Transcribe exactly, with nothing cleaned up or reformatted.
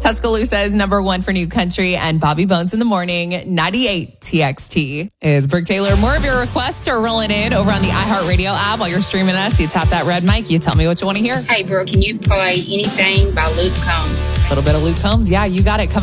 Tuscaloosa is number one for new country, and Bobby Bones in the morning, ninety-eight T X T. Is Brooke Taylor. More of your requests are rolling in over on the iHeartRadio app while you're streaming us. You tap that red mic, you tell me what you want to hear. Hey, Brooke, can you play anything by Luke Combs? A little bit of Luke Combs. Yeah, you got it coming